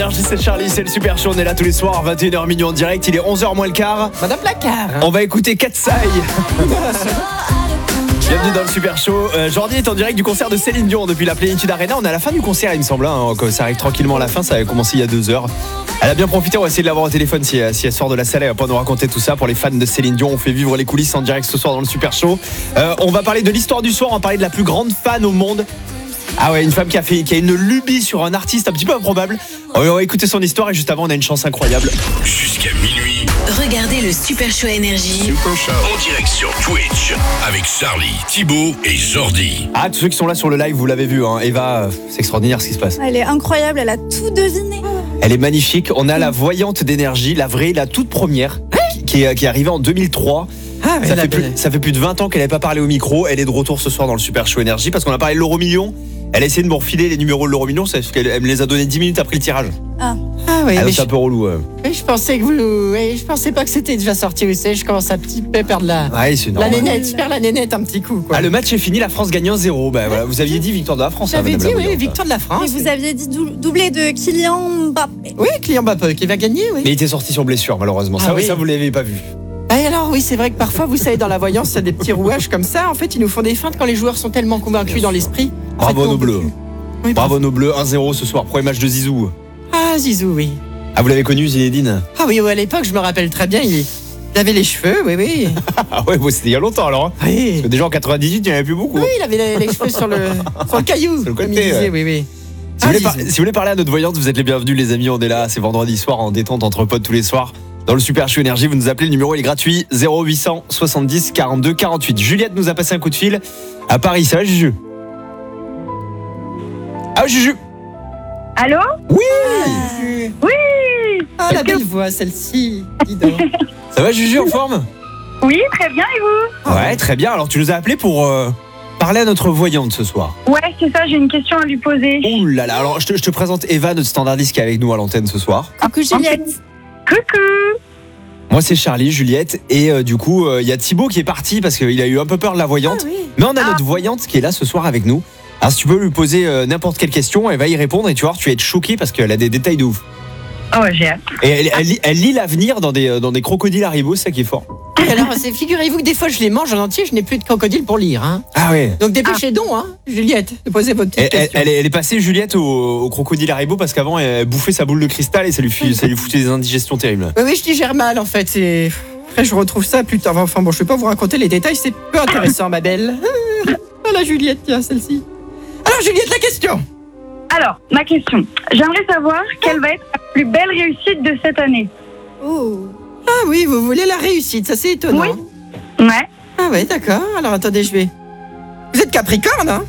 C'est Charlie, c'est le Super Show, on est là tous les soirs, 21h minuit en direct, il est 11h moins le quart. Madame Placard. On va écouter Katsai. Bienvenue dans le Super Show. Jordi est en direct du concert de Céline Dion depuis la Plénitude Arena. On est à la fin du concert, il me semble, hein, ça arrive tranquillement à la fin, ça a commencé il y a 2 heures. Elle a bien profité, on va essayer de l'avoir au téléphone si elle sort de la salle, elle va pas nous raconter tout ça. Pour les fans de Céline Dion, on fait vivre les coulisses en direct ce soir dans le Super Show. On va parler de l'histoire du soir, on va parler de la plus grande fan au monde. Ah ouais, une femme qui a une lubie sur un artiste un petit peu improbable. On va écouter son histoire et juste avant on a une chance incroyable. Jusqu'à minuit. Regardez le Super Show Énergie. Super Show. En direct sur Twitch avec Charlie, Thibaut et Jordi. Ah, tous ceux qui sont là sur le live, vous l'avez vu, hein. Eva, c'est extraordinaire ce qui se passe. Elle est incroyable, elle a tout deviné. Elle est magnifique. On a la voyante d'énergie, la vraie, la toute première, qui est arrivée en 2003. Ah, Ça fait plus de 20 ans qu'elle n'avait pas parlé au micro. Elle est de retour ce soir dans le Super Show Énergie parce qu'on a parlé de l'euro million. Elle a essayé de me refiler les numéros de l'euro million, parce qu'elle me les a donnés 10 minutes après le tirage. Ah oui, mais c'est un peu relou. Mais je pensais que je pensais pas que c'était déjà sorti. Vous savez, je commence à petit peu perdre la nénette. Je perds la nénette un petit coup, quoi. Ah, le match est fini, la France gagne 1-0. Bah, voilà, vous aviez dit victoire de la France. J'avais dit Madame la victoire de la France. Et vous aviez dit doublé de Kylian Mbappé. Oui, Kylian Mbappé qui va gagner, oui. Mais il était sorti sur blessure, malheureusement. Ah, oui. Ça, vous l'avez pas vu. Et alors oui, c'est vrai que parfois, vous savez, dans la voyance, il y a des petits rouages comme ça. En fait, ils nous font des feintes quand les joueurs sont tellement convaincus dans l'esprit. Bravo nos Bleus. Oui, bravo nos Bleus, 1-0 ce soir, premier match de Zizou. Ah, Zizou, oui. Ah, vous l'avez connu, Zinedine? Ah oui, à l'époque, je me rappelle très bien, il avait les cheveux, oui. Ah ouais, c'était il y a longtemps alors. Hein. Oui. Parce que déjà en 98, il n'y en avait plus beaucoup. Oui, il avait les cheveux sur le caillou. Sur le comme côté, il disait, oui. Si vous voulez parler à notre voyante, vous êtes les bienvenus les amis, on est là, c'est vendredi soir en détente entre potes tous les soirs. Dans le Super Show Énergie, vous nous appelez, le numéro est gratuit, 0800 70 42 48. Juliette nous a passé un coup de fil à Paris, ça va Juju? Ah Juju? Allô? Oui. Oui. Ah, la belle voix, celle-ci, dis donc. Ça va Juju, en forme? Oui, très bien, et vous? Ouais, très bien, alors tu nous as appelé pour parler à notre voyante ce soir. Ouais, c'est ça, j'ai une question à lui poser. Ouh là là, alors je te présente Eva, notre standardiste qui est avec nous à l'antenne ce soir. Coucou Juliette. Coucou. Moi c'est Charlie, Juliette, et du coup il y a Thibaut qui est parti parce qu'il a eu un peu peur de la voyante. Ah, oui. Mais on a notre voyante qui est là ce soir avec nous. Alors si tu peux lui poser n'importe quelle question, elle va y répondre et tu vas voir, tu vas être choqué parce qu'elle a des détails de ouf. Oh, j'ai hâte. Et elle lit l'avenir dans des crocodiles Haribo, c'est ça qui est fort. Alors, figurez-vous que des fois, je les mange en entier, je n'ai plus de crocodile pour lire. Hein. Ah ouais. Donc, dépêchez donc, hein, Juliette, de poser votre petite question. Elle est passée Juliette au crocodile Haribo parce qu'avant elle bouffait sa boule de cristal et ça lui foutait des indigestions terribles. Oui, je digère mal en fait. Après, je retrouve ça plus tard. Enfin bon, je ne vais pas vous raconter les détails, c'est peu intéressant, ma belle. Ah, la Juliette, tiens, celle-ci. Alors, Juliette, la question. Alors, ma question. J'aimerais savoir quelle va être la plus belle réussite de cette année. Oh. Ah oui, vous voulez la réussite, ça c'est étonnant. Oui. Ouais. Ah ouais, d'accord. Alors, attendez, je vais. Vous êtes Capricorne, hein?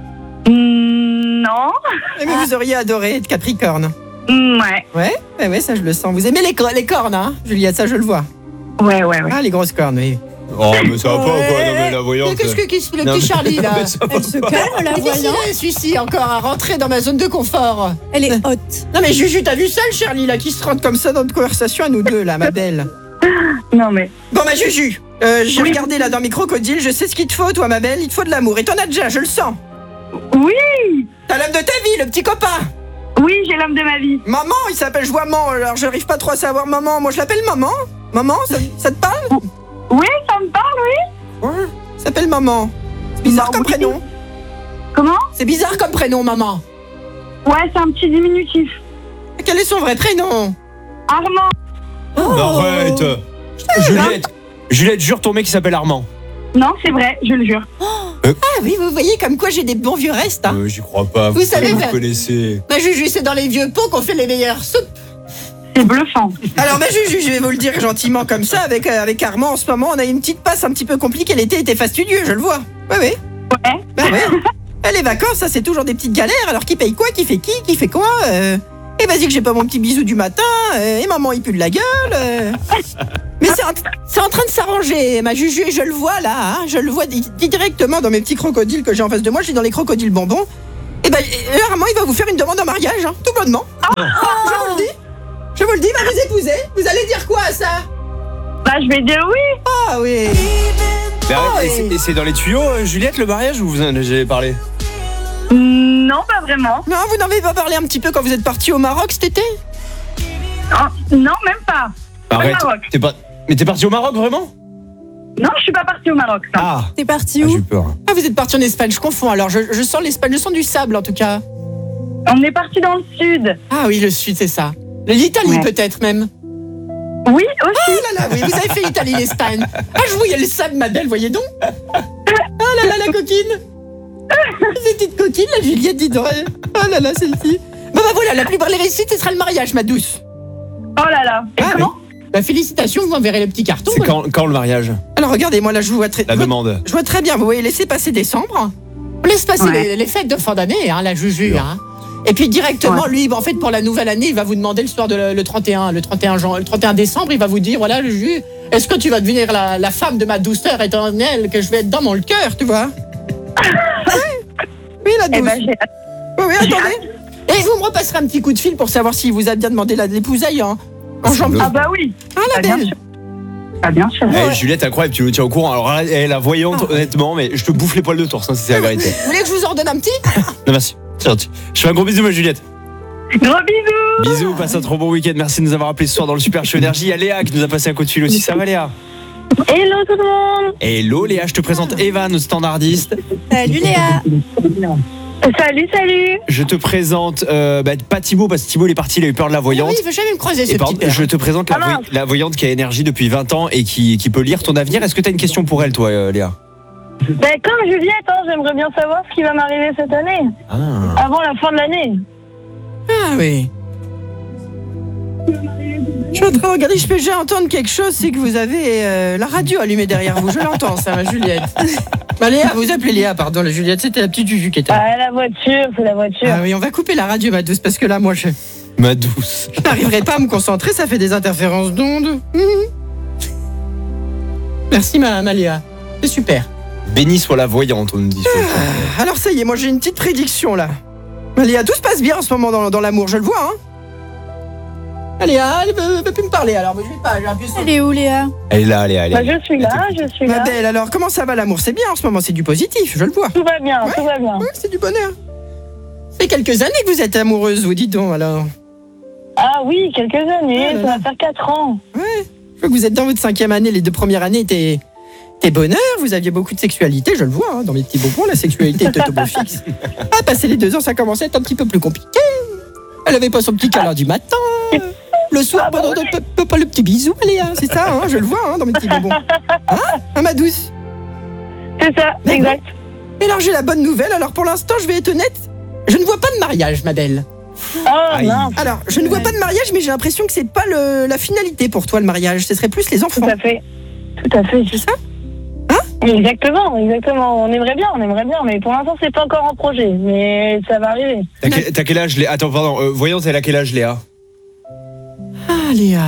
Non. Mais vous auriez adoré être Capricorne. Ouais. Ouais, ça je le sens. Vous aimez les cornes, hein, Juliette, ça je le vois. Ouais. Ah, les grosses cornes, oui. Oh mais ça va pas quoi, non mais la voyante. Qu'est-ce que le Non, petit Charlie, là? mais ça va Elle se pas. calme la voyante. Celui-ci encore à rentrer dans ma zone de confort. Elle est haute. Non mais Juju, t'as vu ça le Charlie là qui se rentre comme ça dans notre conversation à nous deux là, ma belle? Non, mais. Bon bah Juju, j'ai regardé là dans mes crocodiles, je sais ce qu'il te faut toi ma belle, il te faut de l'amour. Et t'en as déjà, je le sens. Oui. T'as l'homme de ta vie, le petit copain. Oui, j'ai l'homme de ma vie. Maman, il s'appelle Joiement, alors j'arrive pas trop à savoir maman. Moi je l'appelle maman. Maman, ça te parle? Oui, ça me parle, oui. Ouais, ça s'appelle maman. C'est bizarre comme prénom. Comment? C'est bizarre comme prénom, maman. Ouais, c'est un petit diminutif. Quel est son vrai prénom? Armand. Oh. Arrête. Juliette, jure ton mec qui s'appelle Armand. Non, c'est vrai, je le jure. Ah oui, vous voyez comme quoi j'ai des bons vieux restes. Hein. J'y crois pas. Vous savez, vous connaissez. Ma Juju, c'est dans les vieux pots qu'on fait les meilleures soupes. C'est bluffant. Alors ma Juju, je vais vous le dire gentiment comme ça, avec Armand en ce moment, on a une petite passe un petit peu compliquée. L'été était fastidieux, je le vois. Oui. Ouais. Bah ouais. Les vacances, ça c'est toujours des petites galères. Alors qui paye quoi, qui fait quoi Et vas-y que j'ai pas mon petit bisou du matin, et maman il pue de la gueule. Mais c'est en train de s'arranger, ma Juju, et je le vois là, hein, je le vois directement dans mes petits crocodiles que j'ai en face de moi, je suis dans les crocodiles bonbons. Et ben, Armand il va vous faire une demande en mariage, hein, tout bonnement. Je vous le dis, va vous épouser. Vous allez dire quoi à ça? Bah, je vais dire oui. Ah oui. Et c'est dans les tuyaux, Juliette, le mariage, ou vous en avez parlé? Non, pas vraiment. Non, vous n'avez pas parlé un petit peu quand vous êtes parti au Maroc cet été? Oh, non, même pas. Arrête. Au Maroc. Mais t'es parti au Maroc vraiment? Non, je suis pas partie au Maroc. Non. Ah, T'es parti j'ai où? eu peur. Ah, vous êtes parti en Espagne, je confonds. Alors, je sens l'Espagne, je sens du sable en tout cas. On est parti dans le sud. Ah oui, le sud, c'est ça. L'Italie Ouais. peut-être même. Oui, aussi. Oh là là, oui, vous avez fait l'Italie, l'Espagne. Ah, je voyais le sable, ma belle, voyez donc. Ah là là, la coquine. Cette petite coquine, la Juliette, dis donc. Ah là là, celle-ci. Bah voilà, la plus belle réussite, ce sera le mariage, ma douce. Oh là là. Et Ah, comment Bah, félicitations, vous m'enverrez le petit carton. C'est quand le mariage? Alors regardez, moi là, je vous vois très, La demande. je vois très bien. Vous voyez, laissez passer décembre. On laisse passer Ouais. les fêtes de fin d'année, hein, la Juju. Hein. Et puis directement, lui, en fait, pour la nouvelle année, il va vous demander le soir de le 31 décembre, il va vous dire, voilà, Juju, est-ce que tu vas devenir la femme de ma douceur éternelle que je vais être dans mon cœur, tu vois? Oui, la Eh douce. ben, j'ai hâte. Oui, attendez. Et vous me repasserez un petit coup de fil pour savoir s'il vous a bien demandé l'épousaille en janvier. Ah bah oui. Ah, la bien belle. sûr. Ah bien sûr. Eh, Juliette, incroyable, tu nous tiens au courant. Alors, elle est la voyante, honnêtement, mais je te bouffe les poils de torse, hein, si c'est la vérité. Vous voulez que je vous en donne un petit? Non, merci. C'est gentil. Je fais un gros bisou, ma Juliette. Gros bisous. Bisous, passe un trop bon week-end. Merci de nous avoir appelés ce soir dans le Super Show Énergie. Il y a Léa qui nous a passé un coup de fil aussi. Ça va, Léa? Hello tout le monde. Hello, Léa, je te présente Evan, standardiste. Salut Léa. Salut. Je te présente, pas Thibaut, parce que Thibaut, il est parti, il a eu peur de la voyante. Oui, il veut jamais me croiser, ce Et petit pardon, père. je te présente Ah mince. la voyante qui a énergie depuis 20 ans et qui peut lire ton avenir. Est-ce que tu as une question pour elle, toi, Léa? Ben, comme Juliette, j'aimerais bien savoir ce qui va m'arriver cette année, Ah. avant la fin de l'année. Ah oui. Je suis en train de regarder, je peux déjà entendre quelque chose, c'est que vous avez la radio allumée derrière vous. Je l'entends, ça, ma Juliette. Bah, Léa, vous appelez Léa, pardon, la Juliette, c'était la petite Juju qui était là. Ah, la voiture, c'est la voiture. Ah oui, on va couper la radio, ma douce, parce que là, moi, je Ma douce. n'arriverai pas à me concentrer, ça fait des interférences d'ondes. Merci, ma Léa. C'est super. Béni soit la voyante, on nous dit. Alors, ça y est, moi, j'ai une petite prédiction, là. Ma Léa, tout se passe bien en ce moment dans l'amour, je le vois, hein. Ah, Léa, elle veut plus me parler, alors, mais je vais pas, j'ai appuyé sur Elle est où Léa? Elle est là, Léa. Elle est Bah, là. je suis Ma là. belle, alors, comment ça va l'amour? C'est bien en ce moment, c'est du positif, je le vois. Tout va bien, tout va bien. Ouais, c'est du bonheur. Ça fait quelques années que vous êtes amoureuse, vous dites donc, alors. Ah oui, quelques années, Ah là ça là. va faire 4 ans. Je vois que vous êtes dans votre 5e année, les 2 premières années étaient bonheur, vous aviez beaucoup de sexualité, je le vois, hein, dans mes petits bonbons, la sexualité était au beau fixe. Ah, passer les 2 ans, ça commençait à être un petit peu plus compliqué. Elle avait pas son petit câlin du matin. Le soir, pas le petit bisou, allez, hein, c'est ça, hein, je le vois, hein, dans mes petits bonbons. Hein, ma douce. C'est ça, Mais exact. Et alors, j'ai la bonne nouvelle, alors pour l'instant, je vais être honnête, je ne vois pas de mariage, ma belle. Oh Aïe. non, Alors, je ne vois pas de mariage, mais j'ai l'impression que c'est pas la finalité pour toi, le mariage, ce serait plus les enfants. tout à fait. Tout à fait. C'est ça? Exactement. On aimerait bien, mais pour l'instant, c'est pas encore en projet, mais ça va arriver. T'as quel âge, Léa? Attends, pardon. Voyante, elle a quel âge, Léa? Ah, Léa.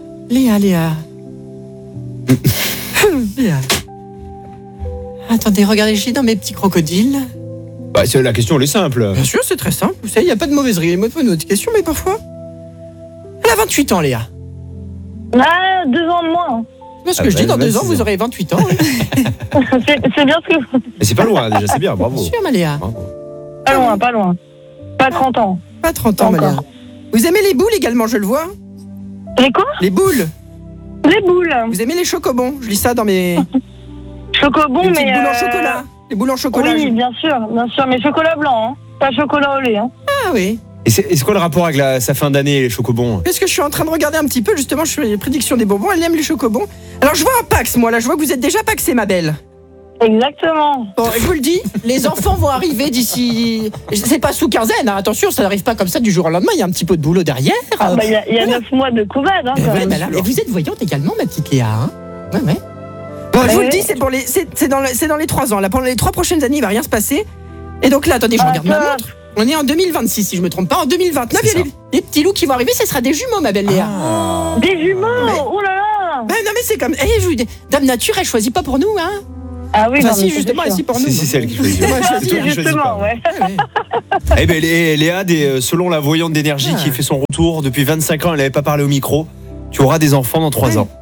Léa. Attendez, regardez, j'ai dans mes petits crocodiles. Bah, la question, elle est simple. Bien sûr, c'est très simple. Vous savez, il n'y a pas de mauvaiserie. Moi, pas une autre question, mais parfois. Elle a 28 ans, Léa. Ah, 2 ans de moins. C'est ce Ah que je bah, dis, dans 2 ans, 26 vous ans. aurez 28 ans. Oui. C'est bien ce que vous... Mais c'est pas loin, déjà, c'est bien, bravo. Bien sûr, ma Léa. Bravo. Pas loin. Pas 30 ans. Pas 30 ans, ma Encore. Léa. Vous aimez les boules également, je le vois. Les quoi? Les boules. Les boules. Vous aimez les chocobons. Je lis ça dans mes Chocobon, les petites mais... boules en chocolat. Les boules en chocolat. Oui, bien sûr, mais chocolat blanc, hein. Pas chocolat au lait, hein. Ah oui. Et c'est quoi le rapport avec sa fin d'année et les chocobons? Parce que je suis en train de regarder un petit peu, justement, je fais les prédictions des bonbons. Elle aime les chocobons. Alors, je vois un Pax, moi, là. Je vois que vous êtes déjà paxé, ma belle. Exactement. Bon, je vous le dis, les enfants vont arriver d'ici. C'est pas sous quinzaine, hein. Attention, ça n'arrive pas comme ça du jour au lendemain. Il y a un petit peu de boulot derrière. Ah, bah, il y a voilà. 9 mois de couvade, hein, Et, quand ouais, même. bah là, et vous êtes voyante également, ma petite Léa. Hein, ouais. Bon, je vous le dis, c'est dans les 3 ans. Là, pendant les 3 prochaines années, il va rien se passer. Et donc là, attendez, je regarde ma ça. montre. On est en 2026, si je me trompe pas. En 2029, il y a C'est les petits loups qui vont arriver. Ce sera des jumeaux, ma belle Léa. Ah. Des jumeaux. Ouais. Oh là là. Bah, non, mais c'est comme. Je vous dis, Dame Nature, elle choisit pas pour nous, hein. Ah oui, Enfin, non, mais si, c'est justement, sûr. elle, si pour nous. Si, c'est elle qui choisit. Moi, je C'est choisis, toi qui choisis Justement, pas. ouais. Eh ben, Léa, selon la voyante d'énergie qui fait son retour depuis 25 ans, elle n'avait pas parlé au micro. Tu auras des enfants dans 3 ans.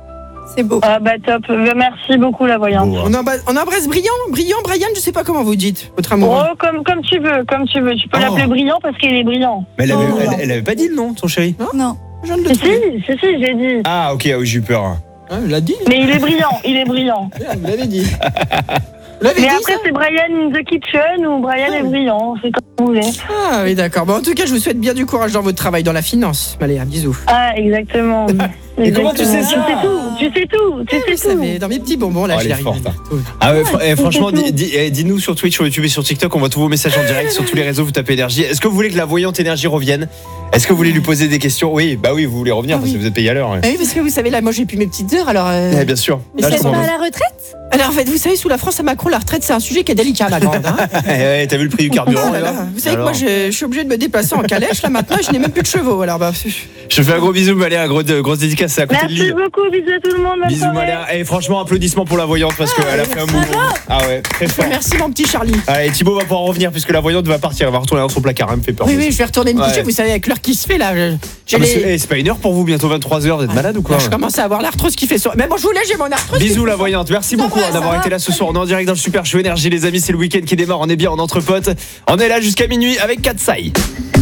C'est beau. Ah bah top, merci beaucoup la voyante. Beau, hein. On embrasse Brian, Brian, je sais pas comment vous dites, votre amour. Oh, comme tu veux, Tu peux l'appeler Brillant parce qu'il est brillant. Mais Oh. elle avait pas dit le nom, ton chéri. Non. Je viens de le Si, trouver. j'ai dit. Ah, ok, oui, j'ai eu peur. Hein, il l'a dit. Mais il est brillant. Vous l'avez dit. Vous l'avez Mais dit, après, ça c'est Brian the Kitchen ou Brian est brillant, c'est comme vous voulez. Ah oui, d'accord. Bon, en tout cas, je vous souhaite bien du courage dans votre travail dans la finance. Allez, un bisou. Ah, exactement. Et comment tu sais ça Tu sais tout. Vous savez, dans mes petits bonbons, là, Oh, je elle l'ai est forte, arrivé. Ah ouais, franchement, dis-nous sur Twitch, sur YouTube et sur TikTok, on voit tous vos messages en direct sur tous les réseaux, vous tapez énergie. Est-ce que vous voulez que la voyante énergie revienne? Est-ce que vous voulez lui poser des questions? Oui, bah oui, vous voulez revenir Ah parce que oui. vous êtes payé à l'heure. Ouais. Ah oui, parce que vous savez, là, moi, j'ai plus mes petites heures, alors... Ouais, bien sûr. Mais Là, Vous je êtes comprends. pas à la retraite? Alors, en fait, vous savez, sous la France à Macron, la retraite, c'est un sujet qui est délicat, ma grande. Hein. Ouais, t'as vu le prix du carburant Ah là là là. Vous savez que Alors moi, je suis obligé de me déplacer en calèche, là, maintenant, et je n'ai même plus de chevaux, alors bah... Je fais un gros bisou, Maléa, grosse dédicace, c'est à côté de Merci l'île. beaucoup, bisous à tout le monde. bonne Bisous, soirée. Maléa. Et franchement, applaudissements pour la voyante parce qu'elle a fait un mouvement. Ah ouais, très fort. Merci, mon petit Charlie. Allez, Thibaut va pouvoir revenir puisque la voyante va partir, elle va retourner dans son placard, elle me fait peur. Oui, oui, je vais retourner me coucher, Ouais. vous savez, avec l'heure qui se fait, là. J'ai Ah, mais les- c'est pas une heure pour vous, bientôt 23h, vous êtes malade ou quoi? Là, je commence à avoir l'arthrose qui fait son... Mais bon, je vous laisse, j'ai mon arthrose. Bisous la voyante, merci beaucoup d'avoir été là ce soir. On est en direct dans le Super Show Énergie les amis, c'est le week-end qui démarre, on est bien en entre potes. On est là jusqu'à minuit avec Katsai.